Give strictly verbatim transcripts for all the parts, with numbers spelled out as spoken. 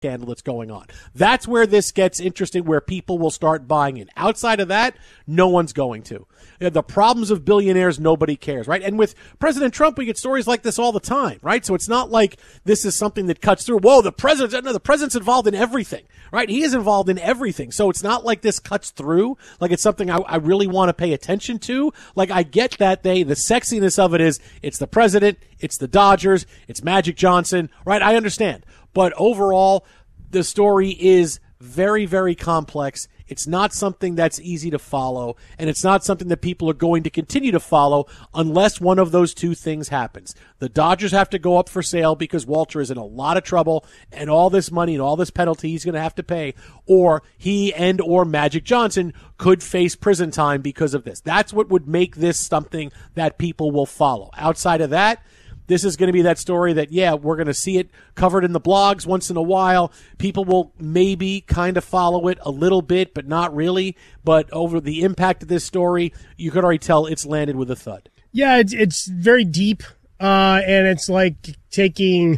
scandal that's going on. That's where this gets interesting, where people will start buying in. Outside of that, no one's going to. The problems of billionaires, nobody cares, right? And with President Trump, we get stories like this all the time, right? So it's not like this is something that cuts through. Whoa, the president, no, the president's involved in everything, right? He is involved in everything. So it's not like this cuts through, like it's something I, I really want to pay attention to. Like, I get that they, the sexiness of it is it's the president, it's the Dodgers, it's Magic Johnson, right? I understand. But overall, the story is very, very complex. It's not something that's easy to follow, and it's not something that people are going to continue to follow unless one of those two things happens. The Dodgers have to go up for sale because Walter is in a lot of trouble and all this money and all this penalty he's going to have to pay, or he and or Magic Johnson could face prison time because of this. That's what would make this something that people will follow. Outside of that, this is going to be that story that, yeah, we're going to see it covered in the blogs once in a while. People will maybe kind of follow it a little bit, but not really. But over the impact of this story, you could already tell it's landed with a thud. Yeah, it's, it's very deep, uh, and it's like taking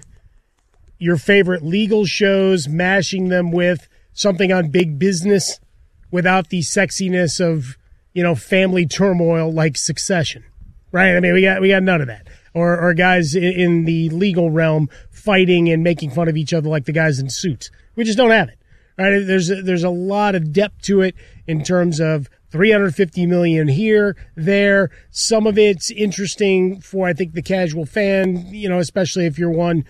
your favorite legal shows, mashing them with something on big business without the sexiness of, you know, family turmoil like Succession, right? I mean, we got we got none of that. Or, or guys in the legal realm fighting and making fun of each other like the guys in Suits. We just don't have it, right? There's a, there's a lot of depth to it in terms of three hundred fifty million dollars here, there. Some of it's interesting for, I think, the casual fan, you know, especially if you're one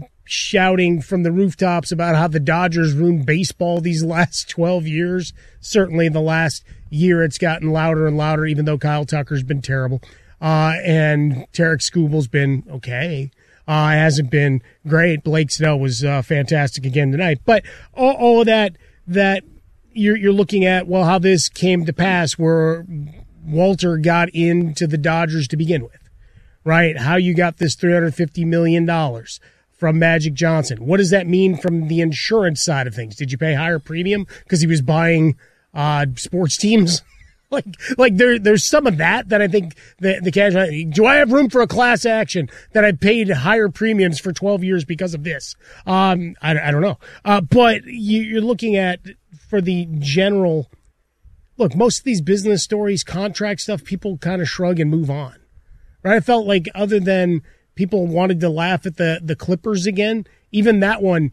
shouting from the rooftops about how the Dodgers ruined baseball these last twelve years. Certainly the last year it's gotten louder and louder, even though Kyle Tucker's been terrible. Uh, and Tarek Skubal's been okay. Uh, hasn't been great. Blake Snell was uh, fantastic again tonight. But all, all of that, that you're, you're looking at, well, how this came to pass where Walter got into the Dodgers to begin with, right? How you got this three hundred fifty million dollars from Magic Johnson. What does that mean from the insurance side of things? Did you pay higher premium because he was buying uh, sports teams? Like, like there, there's some of that that I think the the cash. Do I have room for a class action that I paid higher premiums for twelve years because of this? Um, I, I don't know. Uh, but you, you're looking at for the general look. Most of these business stories, contract stuff, people kind of shrug and move on, right? I felt like other than people wanted to laugh at the the Clippers again, even that one.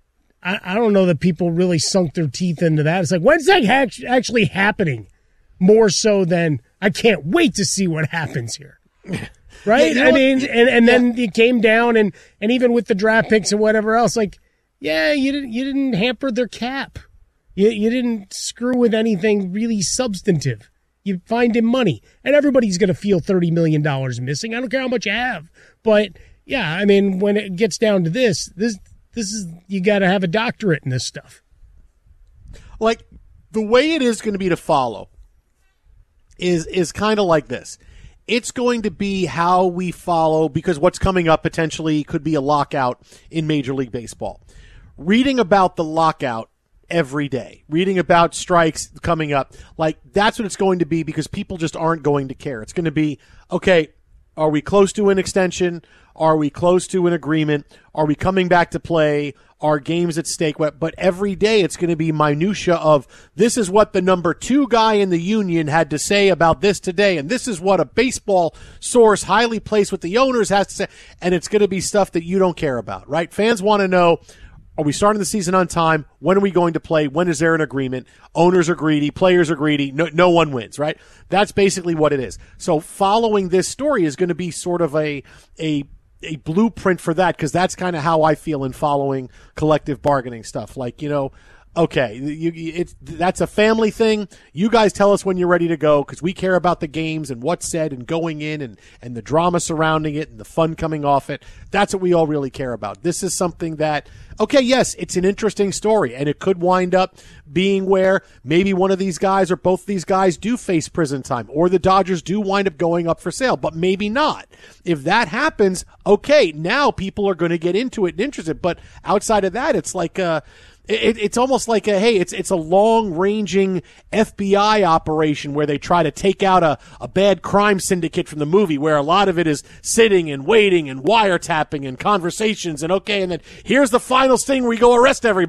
I, I don't know that people really sunk their teeth into that. It's like, when's that ha- actually happening? More so than I can't wait to see what happens here. Right? Yeah, you know I mean, and, and then yeah. It came down and, and even with the draft picks and whatever else, like, yeah, you didn't, you didn't hamper their cap. You, you didn't screw with anything really substantive. You find him money and everybody's going to feel thirty million dollars missing. I don't care how much you have, but yeah, I mean, when it gets down to this, this, this is, you got to have a doctorate in this stuff. Like the way it is going to be to follow is is kind of like this. It's going to be how we follow, because what's coming up potentially could be a lockout in Major League Baseball. Reading about the lockout every day, reading about strikes coming up, like that's what it's going to be, because people just aren't going to care. It's going to be, okay, are we close to an extension? Are we close to an agreement? Are we coming back to play? Are games at stake? But every day it's going to be minutia of this is what the number two guy in the union had to say about this today, and this is what a baseball source highly placed with the owners has to say, and it's going to be stuff that you don't care about, right? Fans want to know, are we starting the season on time? When are we going to play? When is there an agreement? Owners are greedy. Players are greedy. No, no one wins, right? That's basically what it is. So following this story is going to be sort of a a a blueprint for that, because that's kind of how I feel in following collective bargaining stuff. Like, you know, okay, you, it's that's a family thing. You guys tell us when you're ready to go, because we care about the games and what's said and going in and, and the drama surrounding it and the fun coming off it. That's what we all really care about. This is something that, okay, yes, it's an interesting story, and it could wind up being where maybe one of these guys or both of these guys do face prison time, or the Dodgers do wind up going up for sale, but maybe not. If that happens, okay, now people are going to get into it and interested. But outside of that, it's like, uh, It, it's almost like a, hey, it's it's a long-ranging F B I operation where they try to take out a, a bad crime syndicate from the movie, where a lot of it is sitting and waiting and wiretapping and conversations and okay, and then here's the final sting where we go arrest everybody.